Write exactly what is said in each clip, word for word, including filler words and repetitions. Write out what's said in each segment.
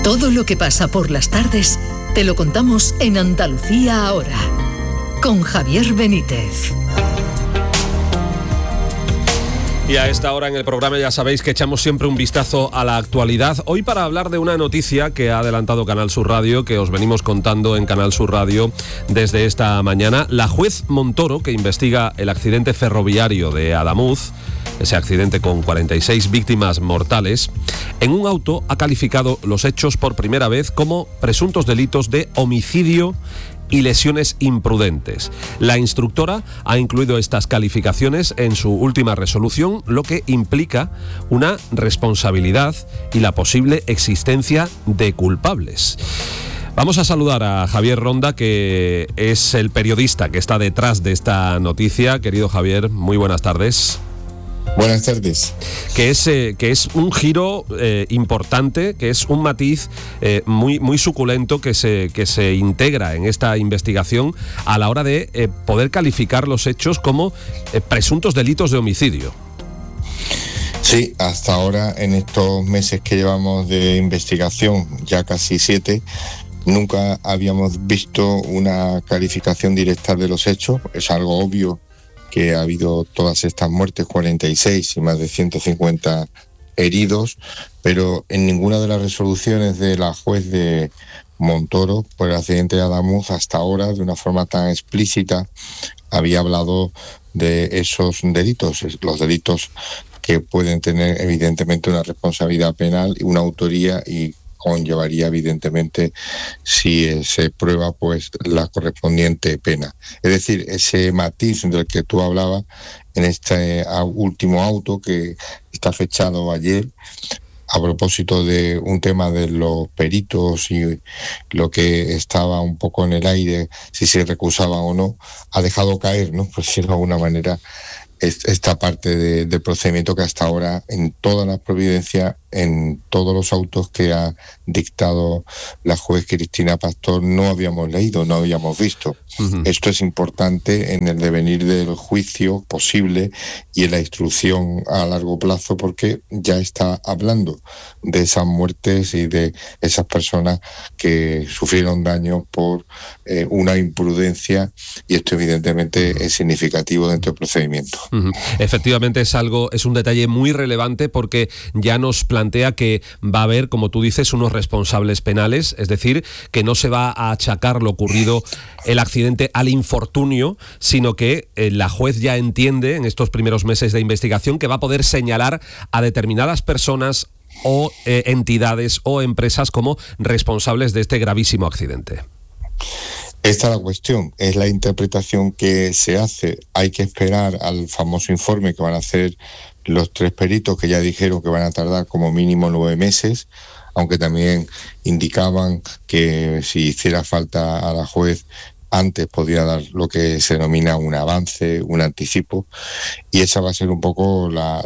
Todo lo que pasa por las tardes te lo contamos en Andalucía Ahora, con Javier Benítez. Y a esta hora en el programa ya sabéis que echamos siempre un vistazo a la actualidad. Hoy para hablar de una noticia que ha adelantado Canal Sur Radio, que os venimos contando en Canal Sur Radio desde esta mañana. La juez Montoro, que investiga el accidente ferroviario de Adamuz, ese accidente con cuarenta y seis víctimas mortales, en un auto ha calificado los hechos por primera vez como presuntos delitos de homicidio y lesiones imprudentes. La instructora ha incluido estas calificaciones en su última resolución, lo que implica una responsabilidad y la posible existencia de culpables. Vamos a saludar a Javier Ronda, que es el periodista que está detrás de esta noticia. Querido Javier, muy buenas tardes. Buenas tardes. Que es, eh, que es un giro eh, importante, que es un matiz eh, muy, muy suculento que se, que se integra en esta investigación a la hora de eh, poder calificar los hechos como eh, presuntos delitos de homicidio. Sí, hasta ahora, en estos meses que llevamos de investigación, ya casi siete, nunca habíamos visto una calificación directa de los hechos. Es algo obvio que ha habido todas estas muertes, cuarenta y seis y más de ciento cincuenta heridos, pero en ninguna de las resoluciones de la juez de Montoro por el accidente de Adamuz hasta ahora, de una forma tan explícita, había hablado de esos delitos, los delitos que pueden tener evidentemente una responsabilidad penal, una autoría y conllevaría evidentemente, si se prueba, pues la correspondiente pena. Es decir, ese matiz del que tú hablabas en este último auto que está fechado ayer, a propósito de un tema de los peritos y lo que estaba un poco en el aire, si se recusaban o no, ha dejado caer, ¿no?, por decirlo de alguna manera, esta parte de, de procedimiento que hasta ahora en todas las providencias, en todos los autos que ha dictado la juez Cristina Pastor, no habíamos leído, no habíamos visto. Uh-huh. Esto es importante en el devenir del juicio posible y en la instrucción a largo plazo, porque ya está hablando de esas muertes y de esas personas que sufrieron daño por eh, una imprudencia, y esto evidentemente es significativo dentro del procedimiento. Uh-huh. Efectivamente es algo, es un detalle muy relevante, porque ya nos plantea que va a haber, como tú dices, unos responsables penales, es decir, que no se va a achacar lo ocurrido, el accidente, al infortunio, sino que eh, la juez ya entiende en estos primeros meses de investigación que va a poder señalar a determinadas personas o eh, entidades o empresas como responsables de este gravísimo accidente. Esta es la cuestión, es la interpretación que se hace. Hay que esperar al famoso informe que van a hacer los tres peritos, que ya dijeron que van a tardar como mínimo nueve meses, aunque también indicaban que si hiciera falta a la juez antes podría dar lo que se denomina un avance, un anticipo, y esa va a ser un poco la...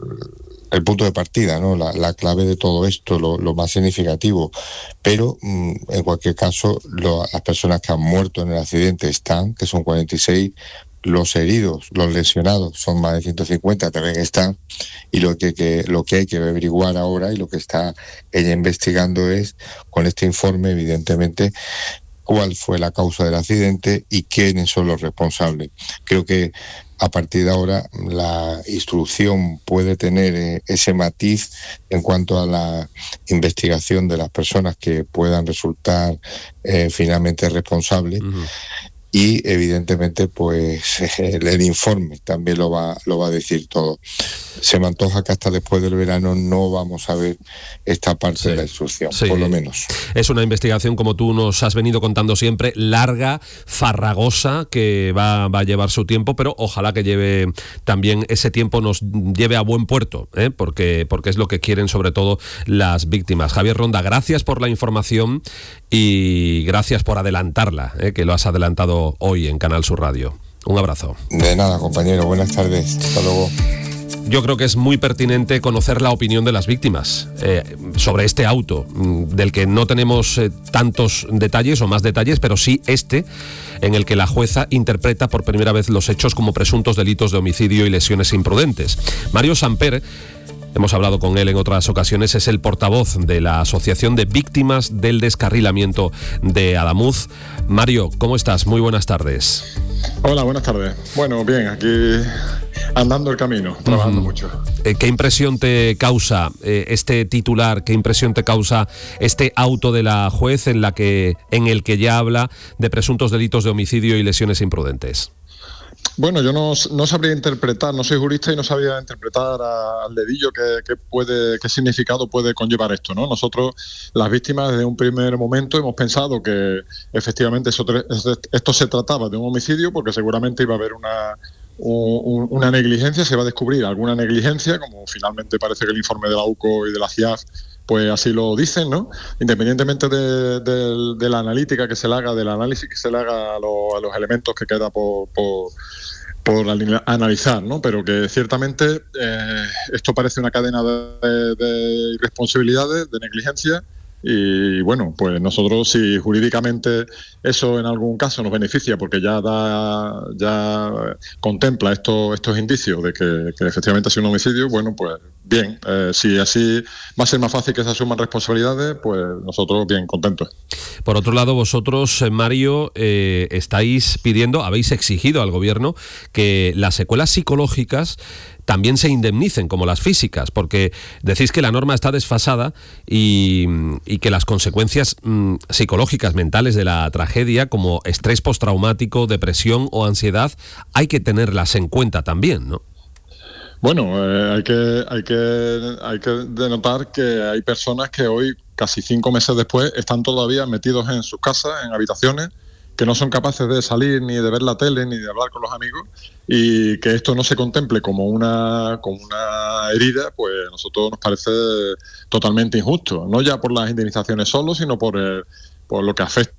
el punto de partida, ¿no? La, la clave de todo esto, lo, lo más significativo. Pero, mmm, en cualquier caso, lo, las personas que han muerto en el accidente están, que son cuarenta y seis, los heridos, los lesionados, son más de ciento cincuenta, también están, y lo que, que, lo que hay que averiguar ahora y lo que está ella investigando es, con este informe, evidentemente, cuál fue la causa del accidente y quiénes son los responsables. Creo que a partir de ahora la instrucción puede tener eh, ese matiz en cuanto a la investigación de las personas que puedan resultar eh, finalmente responsables. Uh-huh. Y evidentemente pues el, el informe también lo va, lo va a decir todo. Se me antoja que hasta después del verano no vamos a ver esta parte sí, de la instrucción, sí, por lo menos. Es una investigación, como tú nos has venido contando siempre, larga, farragosa, que va, va a llevar su tiempo, pero ojalá que lleve también ese tiempo, nos lleve a buen puerto, ¿eh? porque, porque es lo que quieren sobre todo las víctimas. Javier Ronda, gracias por la información y gracias por adelantarla, ¿eh? que lo has adelantado hoy en Canal Sur Radio. Un abrazo. De nada, compañero. Buenas tardes. Hasta luego. Yo creo que es muy pertinente conocer la opinión de las víctimas eh, sobre este auto, del que no tenemos eh, tantos detalles o más detalles, pero sí este, en el que la jueza interpreta por primera vez los hechos como presuntos delitos de homicidio y lesiones imprudentes. Mario Samper hemos hablado con él en otras ocasiones, es el portavoz de la Asociación de Víctimas del Descarrilamiento de Adamuz. Mario, ¿cómo estás? Muy buenas tardes. Hola, buenas tardes. Bueno, bien, aquí andando el camino, trabajando uh-huh. mucho. ¿Qué impresión te causa eh, este titular? ¿Qué impresión te causa este auto de la juez en la que en el que ya habla de presuntos delitos de homicidio y lesiones imprudentes? Bueno, yo no, no sabría interpretar, no soy jurista y no sabría interpretar a, al dedillo qué, qué puede, qué significado puede conllevar esto, ¿no? Nosotros, las víctimas, desde un primer momento hemos pensado que efectivamente eso, esto se trataba de un homicidio, porque seguramente iba a haber una, un, una negligencia, se va a descubrir alguna negligencia, como finalmente parece que el informe de la U C O y de la C I A F pues así lo dicen, ¿no? Independientemente de, de, de la analítica que se le haga, del análisis que se le haga a, lo, a los elementos que queda por, por, por analizar, ¿no? Pero que ciertamente eh, esto parece una cadena de, de irresponsabilidades, de negligencia. Y bueno, pues nosotros, si jurídicamente eso en algún caso nos beneficia porque ya da, ya contempla esto, estos indicios de que, que efectivamente ha sido un homicidio, bueno, pues bien, eh, si así va a ser más fácil que se asuman responsabilidades, pues nosotros bien contentos. Por otro lado, vosotros, Mario, eh, estáis pidiendo, habéis exigido al gobierno que las secuelas psicológicas también se indemnicen como las físicas, porque decís que la norma está desfasada y, y que las consecuencias mmm, psicológicas, mentales de la tragedia, como estrés postraumático, depresión o ansiedad, hay que tenerlas en cuenta también, ¿no? Bueno, eh, hay que hay que hay que denotar que hay personas que hoy, casi cinco meses después, están todavía metidos en sus casas, en habitaciones, que no son capaces de salir ni de ver la tele ni de hablar con los amigos, y que esto no se contemple como una como una herida, pues a nosotros nos parece totalmente injusto, no ya por las indemnizaciones solo, sino por el, por lo que afecta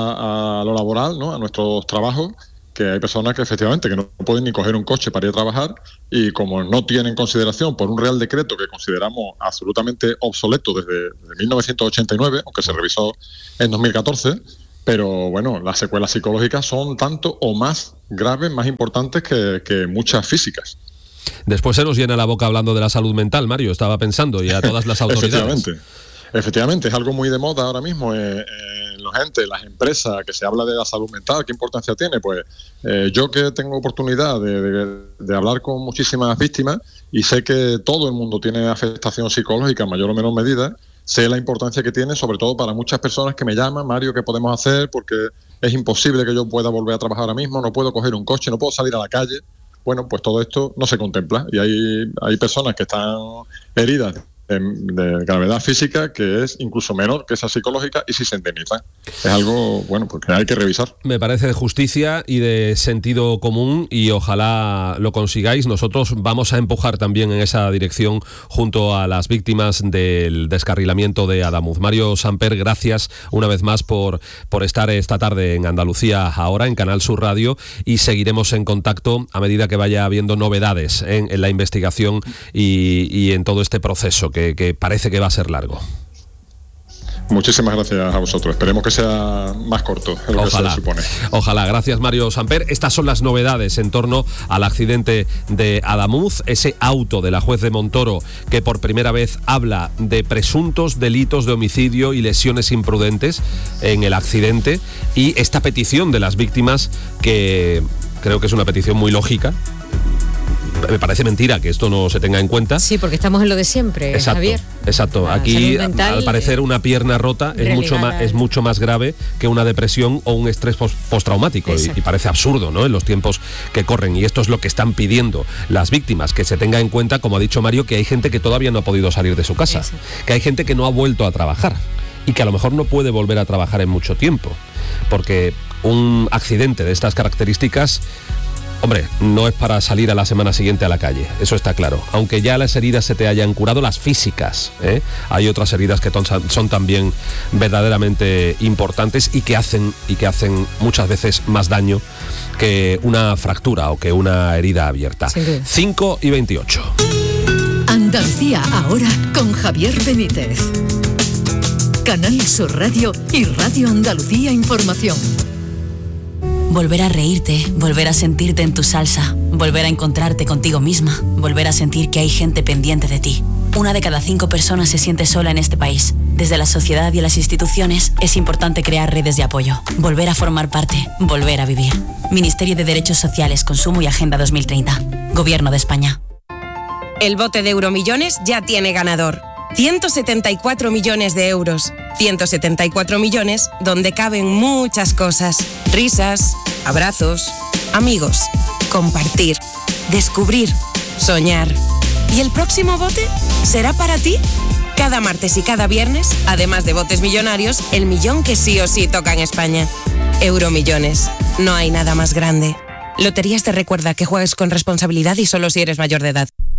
a lo laboral, ¿no? A nuestros trabajos, que hay personas que efectivamente que no pueden ni coger un coche para ir a trabajar, y como no tienen consideración por un Real Decreto que consideramos absolutamente obsoleto desde, desde mil novecientos ochenta y nueve, aunque se revisó en dos mil catorce, pero bueno, las secuelas psicológicas son tanto o más graves, más importantes que, que muchas físicas. Después se nos llena la boca hablando de la salud mental, Mario, estaba pensando, y a todas las autoridades. Efectivamente. Efectivamente, es algo muy de moda ahora mismo eh, eh, en los entes, las empresas, que se habla de la salud mental. ¿Qué importancia tiene? Pues eh, yo que tengo oportunidad de, de, de hablar con muchísimas víctimas y sé que todo el mundo tiene afectación psicológica en mayor o menor medida, sé la importancia que tiene, sobre todo para muchas personas que me llaman, Mario, ¿qué podemos hacer? Porque es imposible que yo pueda volver a trabajar ahora mismo, no puedo coger un coche, no puedo salir a la calle. Bueno, pues todo esto no se contempla y hay, hay personas que están heridas de, de gravedad física que es incluso menor que esa psicológica, y si se indemniza. Es algo, bueno, pues que hay que revisar. Me parece de justicia y de sentido común, y ojalá lo consigáis. Nosotros vamos a empujar también en esa dirección junto a las víctimas del descarrilamiento de Adamuz. Mario Samper, gracias una vez más por, por estar esta tarde en Andalucía Ahora, en Canal Sur Radio, y seguiremos en contacto a medida que vaya habiendo novedades en, en la investigación y, y en todo este proceso que, que parece que va a ser largo. Muchísimas gracias a vosotros. Esperemos que sea más corto de lo ojalá, que se supone. Ojalá. Gracias, Mario Samper. Estas son las novedades en torno al accidente de Adamuz, ese auto de la juez de Montoro que por primera vez habla de presuntos delitos de homicidio y lesiones imprudentes en el accidente, y esta petición de las víctimas, que creo que es una petición muy lógica. Me parece mentira que esto no se tenga en cuenta. Sí, porque estamos en lo de siempre, exacto, Javier. Exacto. La Aquí, mental, al parecer, una pierna rota es mucho más es mucho más grave que una depresión o un estrés post postraumático. Y, y parece absurdo, ¿no?, en los tiempos que corren. Y esto es lo que están pidiendo las víctimas, que se tenga en cuenta, como ha dicho Mario, que hay gente que todavía no ha podido salir de su casa, Eso. que hay gente que no ha vuelto a trabajar y que a lo mejor no puede volver a trabajar en mucho tiempo. Porque un accidente de estas características, hombre, no es para salir a la semana siguiente a la calle, eso está claro. Aunque ya las heridas se te hayan curado, las físicas, ¿eh? hay otras heridas que son también verdaderamente importantes y que hacen y que hacen muchas veces más daño que una fractura o que una herida abierta. Sí. cinco y veintiocho. Andalucía Ahora con Javier Benítez. Canal Sur Radio y Radio Andalucía Información. Volver a reírte, volver a sentirte en tu salsa, volver a encontrarte contigo misma, volver a sentir que hay gente pendiente de ti. Una de cada cinco personas se siente sola en este país. Desde la sociedad y las instituciones es importante crear redes de apoyo, volver a formar parte, volver a vivir. Ministerio de Derechos Sociales, Consumo y Agenda dos mil treinta. Gobierno de España. El bote de Euromillones ya tiene ganador. ciento setenta y cuatro millones de euros. ciento setenta y cuatro millones donde caben muchas cosas. Risas, abrazos, amigos, compartir, descubrir, soñar. ¿Y el próximo bote será para ti? Cada martes y cada viernes, además de botes millonarios, el millón que sí o sí toca en España. Euromillones. No hay nada más grande. Loterías te recuerda que juegues con responsabilidad y solo si eres mayor de edad.